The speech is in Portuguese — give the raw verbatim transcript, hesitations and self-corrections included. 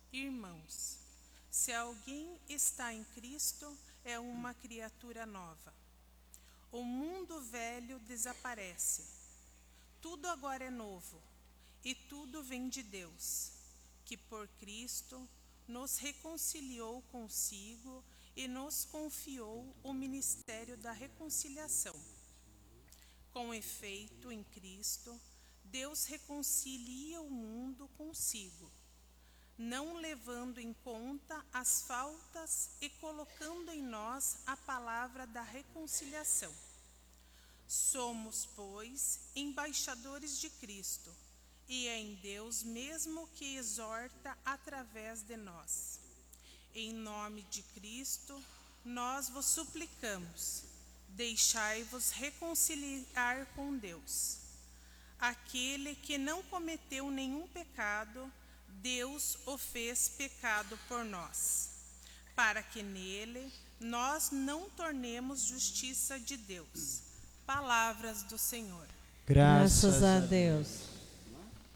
Irmãos, se alguém está em Cristo, é uma criatura nova. O mundo velho desaparece. Tudo agora é novo, e tudo vem de Deus, que por Cristo nos reconciliou consigo e nos confiou o ministério da reconciliação. Com efeito, em Cristo, Deus reconcilia o mundo consigo, não levando em conta as faltas e colocando em nós a palavra da reconciliação. Somos, pois, embaixadores de Cristo, e é em Deus mesmo que exorta através de nós. Em nome de Cristo, nós vos suplicamos, deixai-vos reconciliar com Deus. Aquele que não cometeu nenhum pecado, Deus o fez pecado por nós, para que nele nós não tornemos justiça de Deus. Palavras do Senhor. Graças a Deus.